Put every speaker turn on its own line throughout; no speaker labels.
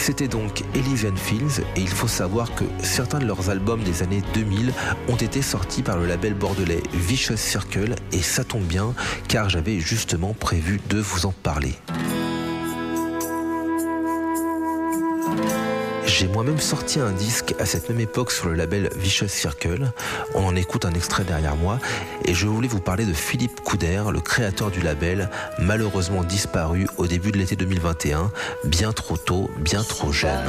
C'était donc Elysian Fields et il faut savoir que certains de leurs albums des années 2000 ont été sortis par le label bordelais Vicious Circle et ça tombe bien car j'avais justement prévu de vous en parler. J'ai moi-même sorti un disque à cette même époque sur le label Vicious Circle. On en écoute un extrait derrière moi et je voulais vous parler de Philippe Couder, le créateur du label, malheureusement disparu au début de l'été 2021, bien trop tôt, bien trop jeune.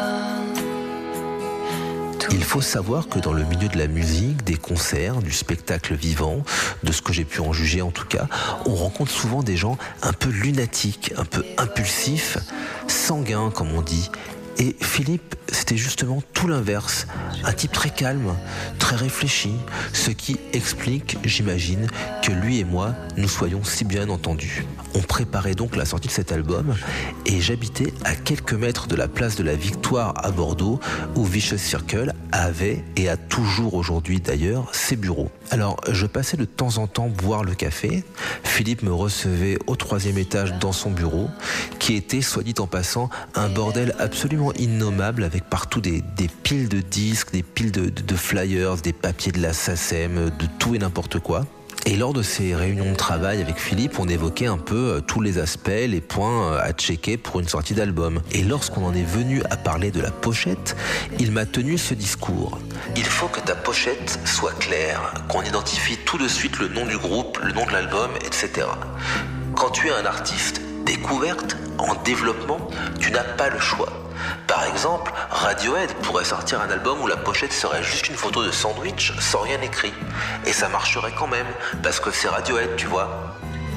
Il faut savoir que dans le milieu de la musique, des concerts, du spectacle vivant, de ce que j'ai pu en juger en tout cas, on rencontre souvent des gens un peu lunatiques, un peu impulsifs, sanguins comme on dit. Et Philippe, c'était justement tout l'inverse. Un type très calme, très réfléchi, ce qui explique, j'imagine, que lui et moi, nous soyons si bien entendus. On préparait donc la sortie de cet album et j'habitais à quelques mètres de la place de la Victoire à Bordeaux où Vicious Circle avait et a toujours aujourd'hui d'ailleurs ses bureaux. Alors je passais de temps en temps boire le café. Philippe me recevait au 3e étage dans son bureau qui était, soit dit en passant, un bordel absolument innommable avec partout des piles de disques, des piles de flyers, des papiers de la SACEM, de tout et n'importe quoi. Et lors de ces réunions de travail avec Philippe, on évoquait un peu tous les aspects, les points à checker pour une sortie d'album. Et lorsqu'on en est venu à parler de la pochette, il m'a tenu ce discours. Il faut que ta pochette soit claire, qu'on identifie tout de suite le nom du groupe, le nom de l'album, etc. Quand tu es un artiste découverte, en développement, tu n'as pas le choix. Par exemple, Radiohead pourrait sortir un album où la pochette serait juste une photo de sandwich sans rien écrit. Et ça marcherait quand même, parce que c'est Radiohead, tu vois.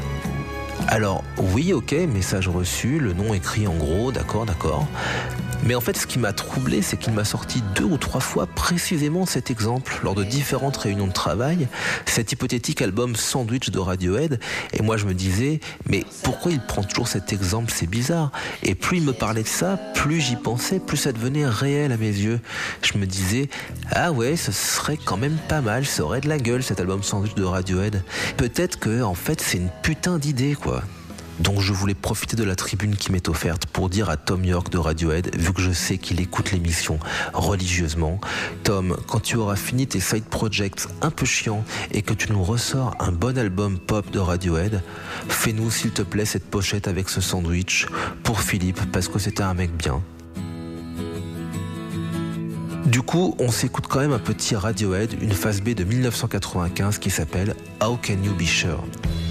Alors, oui, ok, message reçu, le nom écrit en gros, d'accord. Mais en fait, ce qui m'a troublé, c'est qu'il m'a sorti 2 ou 3 fois précisément cet exemple lors de différentes réunions de travail, cet hypothétique album Sandwich de Radiohead. Et moi, je me disais, mais pourquoi il prend toujours cet exemple? C'est bizarre. Et plus il me parlait de ça, plus j'y pensais, plus ça devenait réel à mes yeux. Je me disais, ah ouais, ce serait quand même pas mal, ça aurait de la gueule cet album Sandwich de Radiohead. Peut-être que, en fait, c'est une putain d'idée, quoi. Donc je voulais profiter de la tribune qui m'est offerte pour dire à Tom York de Radiohead, vu que je sais qu'il écoute l'émission religieusement, Tom, quand tu auras fini tes side projects un peu chiants et que tu nous ressors un bon album pop de Radiohead, fais-nous s'il te plaît cette pochette avec ce sandwich pour Philippe parce que c'était un mec bien. Du coup, on s'écoute quand même un petit Radiohead, une phase B de 1995 qui s'appelle How Can You Be Sure?